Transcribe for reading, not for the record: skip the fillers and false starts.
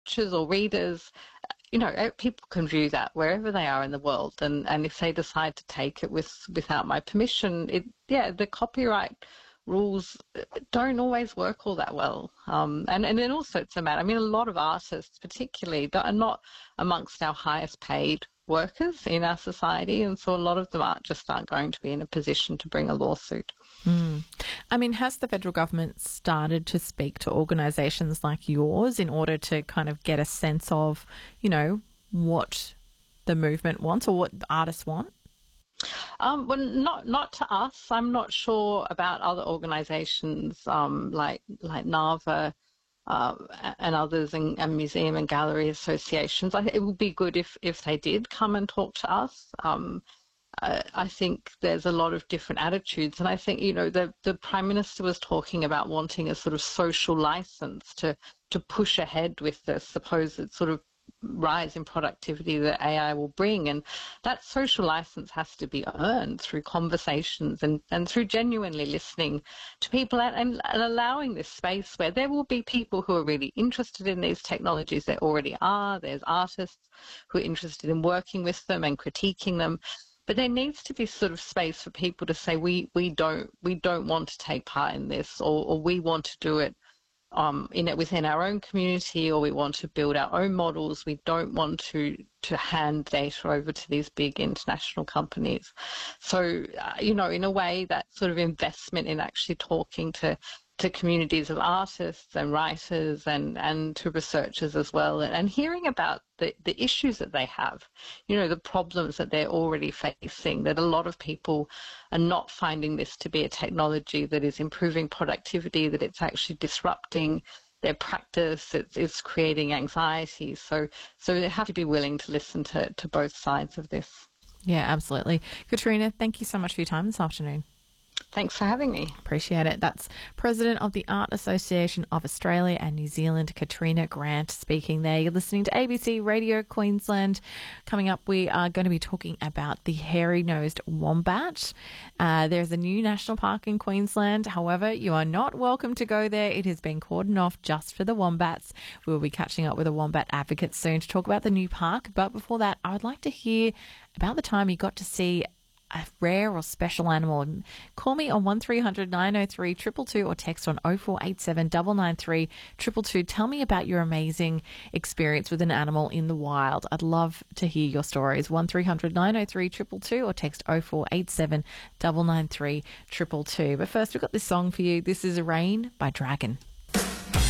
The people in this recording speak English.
watchers or readers, people can view that wherever they are in the world, and if they decide to take it without my permission, the copyright rules don't always work all that well. And then also it's a matter, I mean, a lot of artists particularly are not amongst our highest paid workers in our society, and so a lot of them aren't going to be in a position to bring a lawsuit. I mean, has the federal government started to speak to organisations like yours in order to kind of get a sense of, what the movement wants or what the artists want? Well, not to us. I'm not sure about other organisations like NAVA and others, and museum and gallery associations. I think it would be good if they did come and talk to us. I think there's a lot of different attitudes, and I think the Prime Minister was talking about wanting a sort of social license to push ahead with the supposed sort of rise in productivity that AI will bring, and that social license has to be earned through conversations and through genuinely listening to people and allowing this space where there will be people who are really interested in these technologies. There already are. There's artists who are interested in working with them and critiquing them. But there needs to be sort of space for people to say we don't want to take part in this, or we want to do it within our own community, or we want to build our own models. We don't want to hand data over to these big international companies. So, in a way, that sort of investment in actually talking to communities of artists and writers and to researchers as well, and hearing about the issues that they have, the problems that they're already facing, that a lot of people are not finding this to be a technology that is improving productivity, that it's actually disrupting their practice, it's creating anxiety. So they have to be willing to listen to both sides of this. Yeah, absolutely. Katrina, thank you so much for your time this afternoon. Thanks for having me. Appreciate it. That's President of the Art Association of Australia and New Zealand, Katrina Grant, speaking there. You're listening to ABC Radio Queensland. Coming up, we are going to be talking about the hairy-nosed wombat. There's a new national park in Queensland. However, you are not welcome to go there. It has been cordoned off just for the wombats. We'll be catching up with a wombat advocate soon to talk about the new park. But before that, I would like to hear about the time you got to see a rare or special animal. Call me on 1300 903 222 or text on 0487 993 222. Tell me about your amazing experience with an animal in the wild. I'd love to hear your stories. 1300 903 222 or text 0487 993 222. But first, we've got this song for you. This is Rain by Dragon.